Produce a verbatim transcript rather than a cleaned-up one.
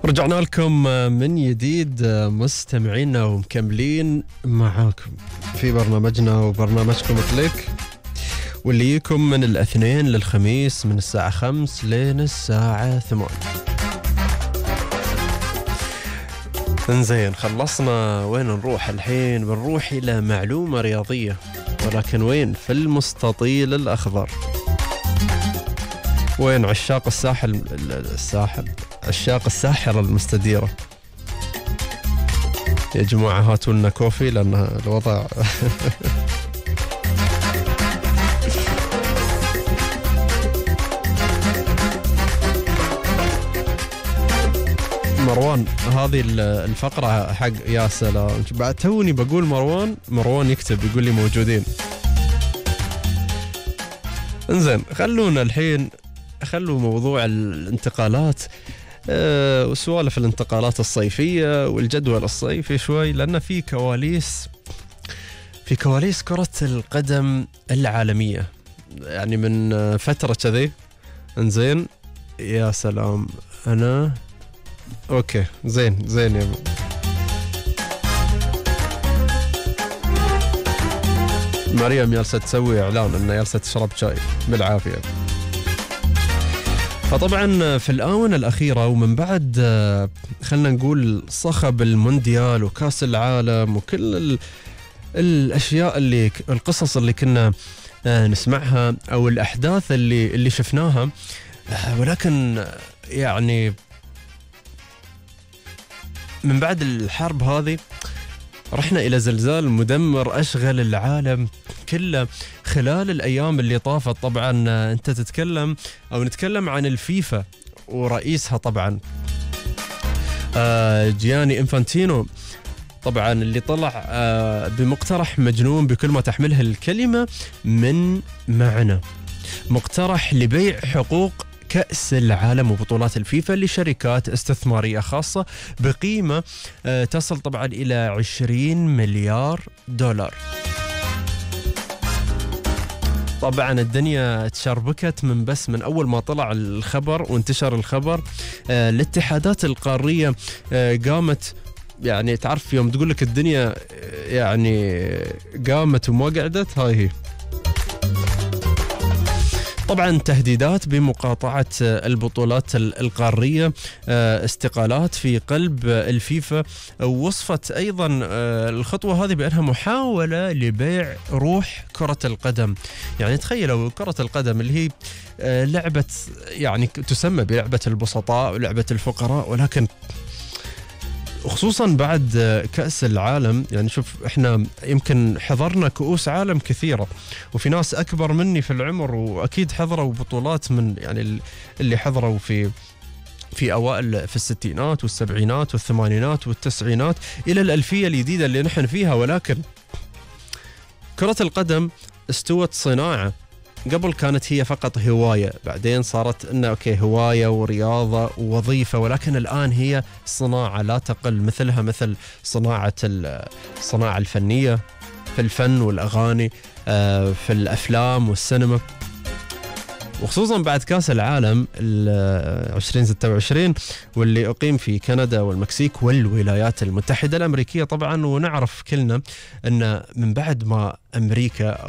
رجعنا لكم من جديد مستمعينا ومكملين معاكم في برنامجنا وبرنامجكم كليك، واللي يكم من الاثنين للخميس من الساعة خمس لين الساعة ثمان. انزين، خلصنا. وين نروح الحين؟ بنروح إلى معلومة رياضية، ولكن وين؟ في المستطيل الأخضر. وين عشاق الساحل الساحل عشاق الساحرة المستديرة؟ يا جماعة هاتوا لنا كوفي لأن الوضع مروان، هذه الفقرة حق يا سلام. بعد توني بقول مروان مروان يكتب يقول لي موجودين. انزين، خلونا الحين خلوا موضوع الانتقالات أه وسوالف الانتقالات الصيفية والجدول الصيفي شوي، لأن في كواليس في كواليس كرة القدم العالمية يعني من فترة كذي. انزين، يا سلام. أنا أوكي زين زين يا مريم، جالسة تسوي إعلان إنها جالسة تشرب شاي بالعافية. فطبعا في الآونة الأخيرة ومن بعد خلنا نقول صخب المونديال وكاس العالم وكل ال... الأشياء اللي القصص اللي كنا نسمعها أو الأحداث اللي اللي شفناها، ولكن يعني من بعد الحرب هذه رحنا إلى زلزال مدمر أشغل العالم كله خلال الأيام اللي طافت. طبعا أنت تتكلم أو نتكلم عن الفيفا ورئيسها طبعا جياني إنفانتينو، طبعا اللي طلع بمقترح مجنون بكل ما تحملها الكلمة من معنى، مقترح لبيع حقوق كأس العالم وبطولات الفيفا لشركات استثمارية خاصة بقيمة تصل طبعا إلى عشرين مليار دولار. طبعا الدنيا تشربكت من بس من أول ما طلع الخبر وانتشر الخبر. الاتحادات القارية قامت، يعني تعرف يوم تقول لك الدنيا يعني قامت وما قعدت، هاي هي. طبعا تهديدات بمقاطعة البطولات القارية، استقالات في قلب الفيفا، ووصفت أيضا الخطوة هذه بأنها محاولة لبيع روح كرة القدم. يعني تخيلوا كرة القدم اللي هي لعبة يعني تسمى بلعبة البسطاء ولعبة الفقراء، ولكن خصوصا بعد كأس العالم. يعني شوف، احنا يمكن حضرنا كؤوس عالم كثيرة، وفي ناس أكبر مني في العمر وأكيد حضروا بطولات من يعني اللي حضروا في في أوائل في الستينات والسبعينات والثمانينات والتسعينات إلى الألفية الجديدة اللي نحن فيها. ولكن كرة القدم استوت صناعة. قبل كانت هي فقط هواية، بعدين صارت إنه أوكي هواية ورياضة ووظيفة، ولكن الآن هي صناعة لا تقل مثلها مثل صناعة الصناعة الفنية في الفن والأغاني، في الأفلام والسينما، وخصوصا بعد كاس العالم عشرين ستة وعشرين واللي أقيم في كندا والمكسيك والولايات المتحدة الأمريكية طبعا. ونعرف كلنا أن من بعد ما أمريكا